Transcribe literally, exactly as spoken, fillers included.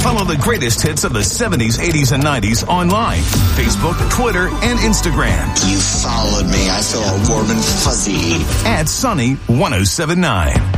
Follow the greatest hits of the seventies, eighties, and nineties online. Facebook, Twitter, and Instagram. You followed me. I feel all warm and fuzzy. At Sunny one oh seven point nine.